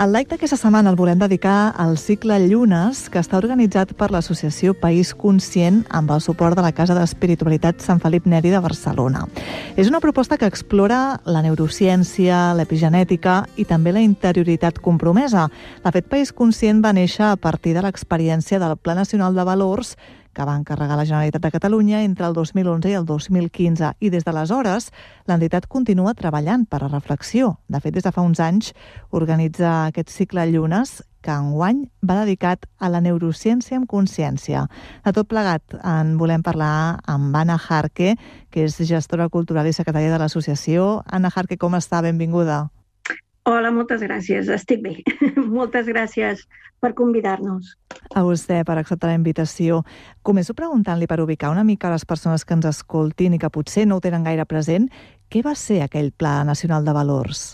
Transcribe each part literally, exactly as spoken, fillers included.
El live d'aquesta setmana el volem dedicar al cicle Llunes, que està organitzat per l'associació País Conscient amb el suport de la Casa d'Espiritualitat Sant Felip Neri de Barcelona. És una proposta que explora la neurociència, l'epigenètica i també la interioritat compromesa. De fet, País Conscient va néixer a partir de l'experiència del Pla Nacional de Valors que va encarregar la Generalitat de Catalunya entre el dos mil onze i el dos mil quinze. I des d'aleshores, l'entitat continua treballant per a reflexió. De fet, des de fa uns anys organitza aquest cicle Llunes, que enguany va dedicat a la neurociència amb consciència. De tot plegat en volem parlar amb Anna Jarque, que és gestora cultural i secretària de l'associació. Anna Jarque, com està? Benvinguda. Hola, moltes gràcies. Estic bé. Moltes gràcies per convidar-nos. A vostè per acceptar la invitació. Començo preguntant-li, per ubicar una mica les persones que ens escoltin i que potser no ho tenen gaire present, què va ser aquell Pla Nacional de Valors?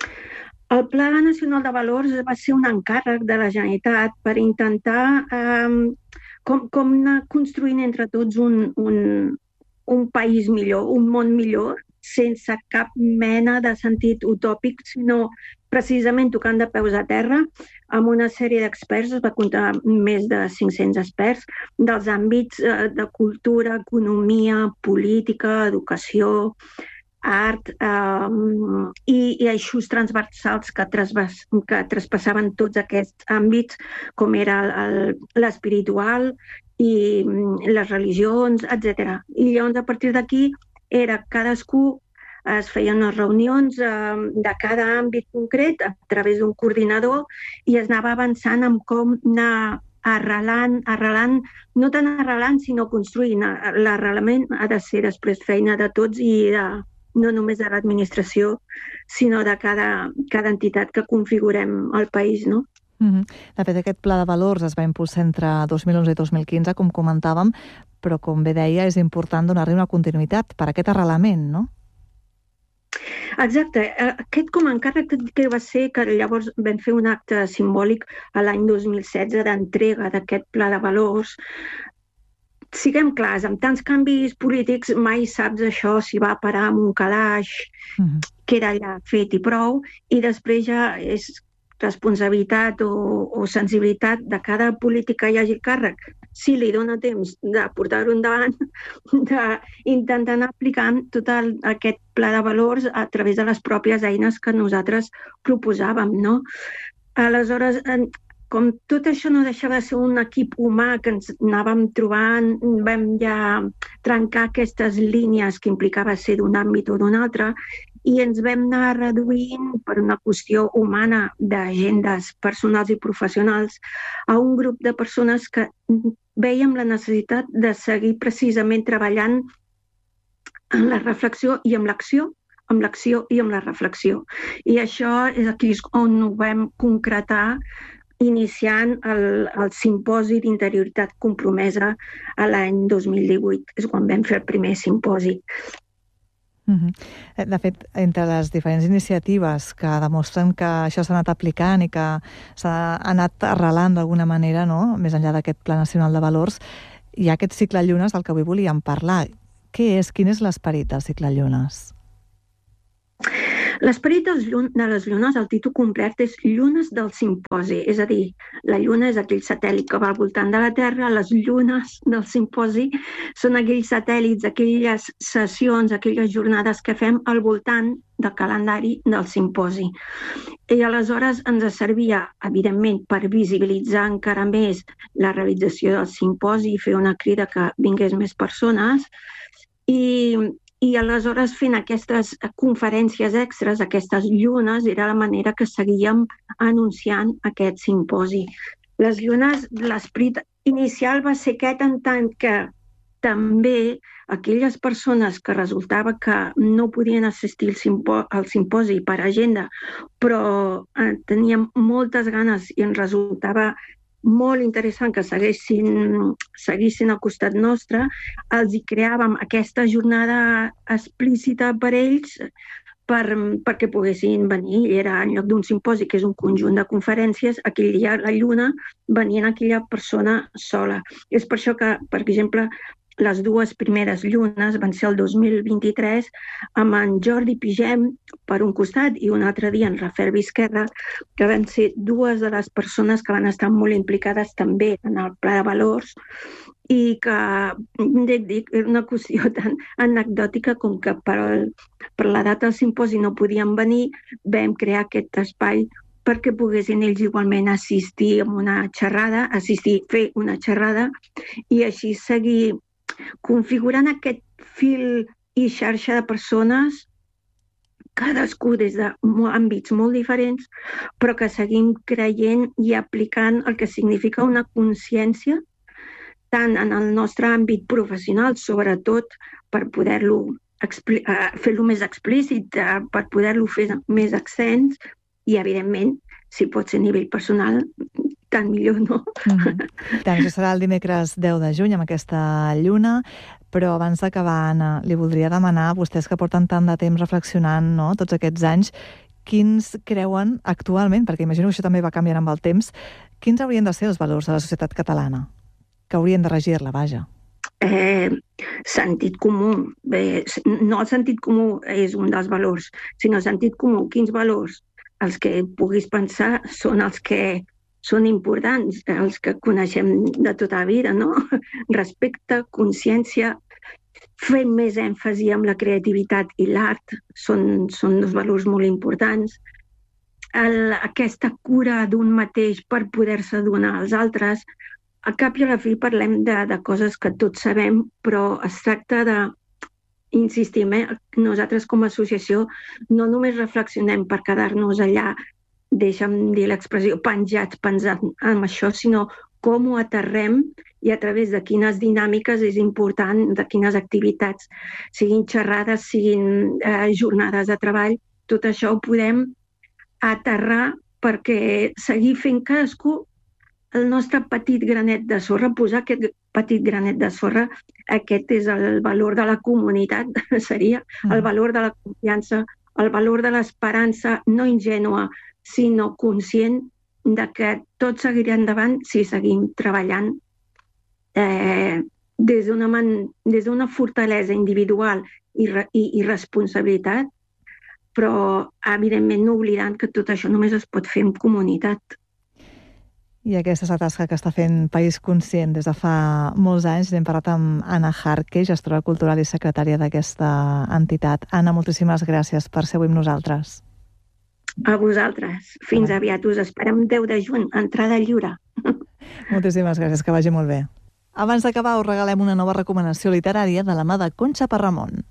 El Pla Nacional de Valors va ser un encàrrec de la Generalitat per intentar eh, com, com anar construint entre tots un, un, un país millor, un món millor, sense cap mena de sentit utòpic, sinó precisament tocant de peus a terra amb una sèrie d'experts, es va comptar més de cinc-cents experts, dels àmbits de cultura, economia, política, educació, art eh, i, i eixos transversals que, trasbas, que traspassaven tots aquests àmbits, com era l'espiritual i les religions, etcètera. I llavors, a partir d'aquí, era cadascú, es feien unes reunions eh, de cada àmbit concret a través d'un coordinador i es anava avançant en com anar arrelant, arrelant, no tant arrelant, sinó construint. L'arrelament ha de ser després feina de tots i de, no només de l'administració, sinó de cada, cada entitat que configurem al país, no? De fet, aquest pla de valors es va impulsar entre dos mil onze i dos mil quinze, com comentàvem, però, com bé deia, és important donar-li una continuïtat per aquest arrelament, no? Exacte. Aquest com a encàrrec que va ser que llavors vam fer un acte simbòlic a l'any dos mil setze d'entrega d'aquest pla de valors. Siguem clars, amb tants canvis polítics mai saps això si va parar amb un calaix, uh-huh. que era allà fet i prou, i després ja és responsabilitat o, o sensibilitat de cada polític que hi hagi càrrec, si li dona temps de portar-ho endavant, d'intentar anar aplicant tot el, aquest pla de valors a través de les pròpies eines que nosaltres proposàvem, no? Aleshores, com tot això no deixava de ser un equip humà que ens anàvem trobant, vam ja trencar aquestes línies que implicava ser d'un àmbit o d'un altre, i ens vam anar reduint per una qüestió humana d'agendes personals i professionals a un grup de persones que veiem la necessitat de seguir precisament treballant en la reflexió i amb l'acció, amb l'acció i amb la reflexió. I això és aquí on ho vam concretar iniciant el, el simposi d'interioritat compromesa a l'any dos mil divuit. És quan vam fer el primer simposi. De fet, entre les diferents iniciatives que demostren que això s'ha anat aplicant i que s'ha anat arrelant d'alguna manera, no? Més enllà d'aquest Pla Nacional de Valors, hi ha aquest cicle Llunes del que avui volíem parlar. Què és, quin és l'esperit del cicle Llunes? L'esperit de les llunes, el títol complet és Llunes del Simposi, és a dir, la lluna és aquell satèl·lit que va al voltant de la Terra, les llunes del simposi són aquells satèl·lits, aquelles sessions, aquelles jornades que fem al voltant del calendari del simposi. I aleshores ens servia, evidentment, per visibilitzar encara més la realització del simposi i fer una crida que vingués més persones i I aleshores fent aquestes conferències extres, aquestes llunes, era la manera que seguíem anunciant aquest simposi. Les llunes, l'esperit inicial va ser aquest en tant que també aquelles persones que resultava que no podien assistir al, simpo al simposi per agenda, però eh, tenien moltes ganes i ens resultava molt interessant que seguissin, seguissin al costat nostre, els hi creàvem aquesta jornada explícita per ells per, perquè poguessin venir. I era en lloc d'un simposi, que és un conjunt de conferències, aquell dia a la lluna venien aquella persona sola. És per això que, per exemple, les dues primeres llunes van ser el dos mil vint-i-tres amb en Jordi Pigem per un costat i un altre dia en Rafael Vizquerra, que van ser dues de les persones que van estar molt implicades també en el Pla de Valors i que, dic, era una qüestió tan anecdòtica com que per, el, per la data del simposi no podien venir, vam crear aquest espai perquè poguessin ells igualment assistir a una xerrada, assistir, fer una xerrada i així seguir configurant aquest fil i xarxa de persones, cadascú des d'àmbits molt diferents, però que seguim creient i aplicant el que significa una consciència tant en el nostre àmbit professional, sobretot per poder-lo fer-lo més explícit, per poder-lo fer més extens, i, evidentment, si pot ser a nivell personal, tant millor, no? Mm-hmm. Tant, això serà el dimecres deu de juny amb aquesta lluna, però abans d'acabar, Anna, li voldria demanar, vostès que porten tant de temps reflexionant, no?, tots aquests anys, quins creuen actualment, perquè imagino que això també va canviant amb el temps, quins haurien de ser els valors de la societat catalana? Que haurien de regir-la, vaja. Eh, sentit comú. Bé, no el sentit comú és un dels valors, sinó sentit comú. Quins valors? Els que puguis pensar són els que són importants, els que coneixem de tota la vida, no? Respecte, consciència, fer més èmfasi amb la creativitat i l'art són, són dos valors molt importants. El, aquesta cura d'un mateix per poder-se donar als altres. A cap i a la fi parlem de, de coses que tots sabem, però es tracta de insistim, eh? Nosaltres com a associació no només reflexionem per quedar-nos allà, deixa'm dir l'expressió, penjats pensant en això, sinó com ho aterrem i a través de quines dinàmiques és important, de quines activitats, siguin xerrades, siguin eh, jornades de treball, tot això ho podem aterrar perquè seguir fent cadascú el nostre petit granet de sorra, posar aquest petit granet de sorra, aquest és el valor de la comunitat, seria el valor de la confiança, el valor de l'esperança no ingènua, sinó conscient de que tot seguirà endavant si seguim treballant eh, des d'una man- des d'una fortalesa individual i, re- i, i responsabilitat, però evidentment no oblidant que tot això només es pot fer en comunitat. I aquesta és la tasca que està fent País Conscient des de fa molts anys. N'hem parlat amb Anna Jarque, gestora cultural i secretària d'aquesta entitat. Anna, moltíssimes gràcies per ser avui amb nosaltres. A vosaltres. Fins aviat. Us esperem deu de juny, entrada lliure. Moltíssimes gràcies, que vagi molt bé. Abans d'acabar, us regalem una nova recomanació literària de la mà de Conxa Parramon.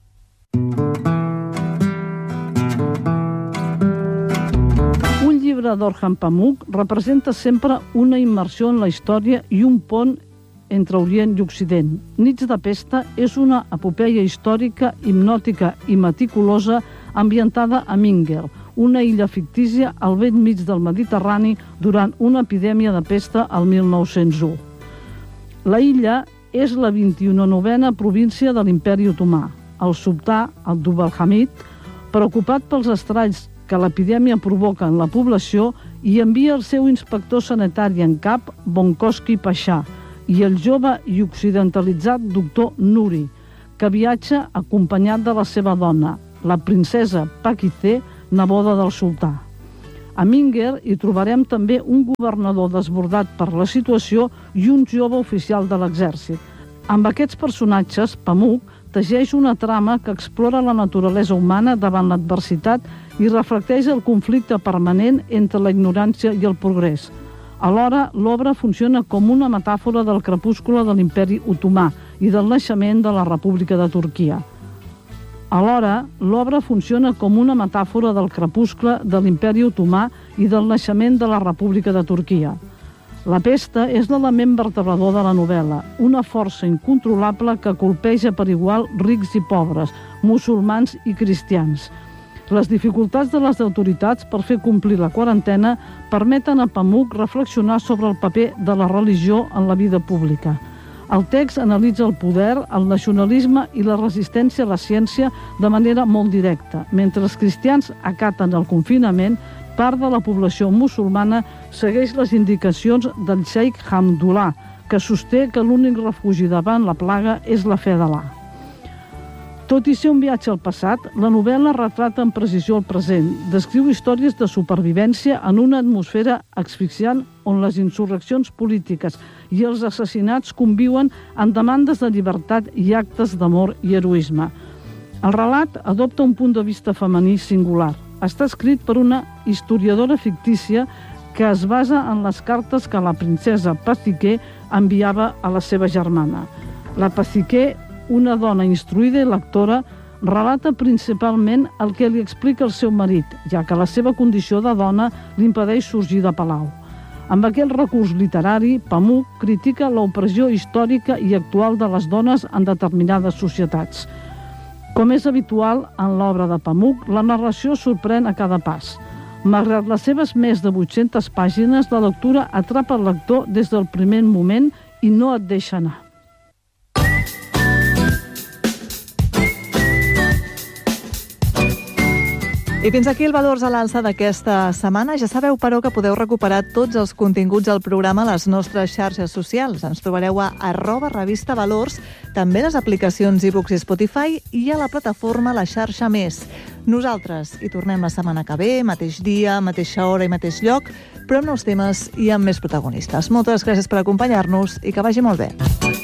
Un llibre d'Orhan Pamuk representa sempre una immersió en la història i un pont entre Orient i Occident. Nits de pesta és una epopeia històrica, hipnòtica i meticulosa ambientada a Minger, una illa fictícia al vell mig del Mediterrani durant una epidèmia de pesta al mil nou-cents u. La illa és la vint-i-novena província de l'Imperi Otomà. El sultà, Abdulhamid, preocupat pels estralls que l'epidèmia provoca en la població, i envia el seu inspector sanitari en cap, Bonkoski Pasha, i el jove i occidentalitzat doctor Nuri, que viatja acompanyat de la seva dona, la princesa Paquithe, neboda del sultà. A Minger hi trobarem també un governador desbordat per la situació i un jove oficial de l'exèrcit. Amb aquests personatges, Pamuk teixeix una trama que explora la naturalesa humana davant l'adversitat i reflecteix el conflicte permanent entre la ignorància i el progrés. Alhora, l'obra funciona com una metàfora del crepuscle de l'Imperi Otomà i del naixement de la República de Turquia. Alhora, l'obra funciona com una metàfora del crepuscle de l'Imperi Otomà i del naixement de la República de Turquia. La pesta és l'element vertebrador de la novel·la, una força incontrolable que colpeja per igual rics i pobres, musulmans i cristians. Les dificultats de les autoritats per fer complir la quarantena permeten a Pamuk reflexionar sobre el paper de la religió en la vida pública. El text analitza el poder, el nacionalisme i la resistència a la ciència de manera molt directa. Mentre els cristians acaten el confinament, part de la població musulmana segueix les indicacions del xeic Hamdullah, que sosté que l'únic refugi davant la plaga és la fe d'Al·là. Tot i ser un viatge al passat, la novel·la retrata amb precisió el present, descriu històries de supervivència en una atmosfera asfixiant on les insurreccions polítiques i els assassinats conviuen en demandes de llibertat i actes d'amor i heroisme. El relat adopta un punt de vista femení singular. Està escrit per una historiadora fictícia que es basa en les cartes que la princesa Pathique enviava a la seva germana. La Pathique, una dona instruïda i lectora, relata principalment el que li explica el seu marit, ja que la seva condició de dona li impedeix sorgir de palau. Amb aquest recurs literari, Pamuk critica l'opressió històrica i actual de les dones en determinades societats. Com és habitual en l'obra de Pamuk, la narració sorprèn a cada pas. Malgrat les seves més de vuit-centes pàgines, la lectura atrapa el lector des del primer moment i no et deixa anar. I fins aquí el Valors a l'Alça d'aquesta setmana. Ja sabeu, però, que podeu recuperar tots els continguts del programa a les nostres xarxes socials. Ens trobareu a arroba revista Valors, també les aplicacions iBooks i Spotify i a la plataforma La Xarxa Més. Nosaltres hi tornem la setmana que ve, mateix dia, mateixa hora i mateix lloc, però amb nous temes i amb més protagonistes. Moltes gràcies per acompanyar-nos i que vagi molt bé.